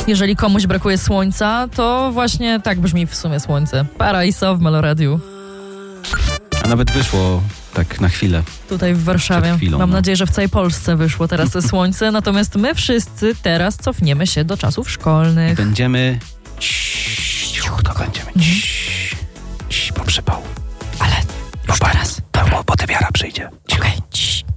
Jeżeli komuś brakuje słońca, to właśnie tak brzmi w sumie słońce. Paraiso w Meloradiu. A nawet wyszło tak na chwilę. Tutaj w Warszawie. Chwilą, Mam nadzieję, że w całej Polsce wyszło teraz to słońce, natomiast my wszyscy teraz cofniemy się do czasów szkolnych. Będziemy... Cicho, to będziemy...